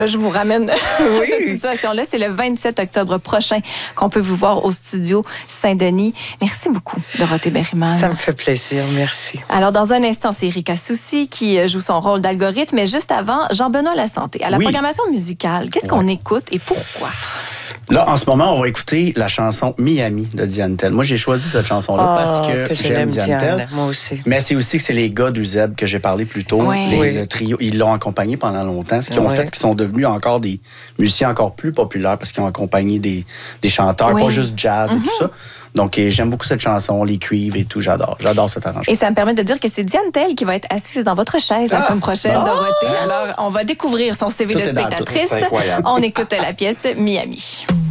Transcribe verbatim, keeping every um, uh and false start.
Je vous ramène Oui. cette situation-là. C'est le vingt-sept octobre prochain qu'on peut vous voir au studio Saint-Denis. Merci beaucoup, Dorothée Berryman. Ça me fait plaisir, merci. Alors, dans un instant, c'est Erika Soucy qui joue son rôle d'algorithme. Mais juste avant, Jean-Benoît Lasanté. À la Oui. programmation musicale, qu'est-ce qu'on Ouais. écoute et pourquoi? Là, en ce moment, on va écouter la chanson Miami de Diane Tell. Moi, j'ai choisi cette chanson-là Oh, parce que, que je j'aime l'aime, Diane Diane, Tell. moi aussi. Mais c'est aussi que c'est les gars du Zeb que j'ai parlé plus tôt. Ouais. Les, Oui. Le trio, ils l'ont accompagné pendant longtemps. Ce qui ont Ouais. fait qu'ils sont devenus encore des musiciens encore plus populaires parce qu'ils ont accompagné des, des chanteurs, Oui. pas juste jazz et tout ça. Donc, et j'aime beaucoup cette chanson, les cuivres et tout. J'adore. J'adore cet arrangement. Et ça me permet de dire que c'est Diane Tell qui va être assise dans votre chaise la Ah! semaine prochaine, Ah! Dorothée. Alors, on va découvrir son C V Tout de est dans tout. spectatrice. C'est incroyable. On écoute la pièce Miami.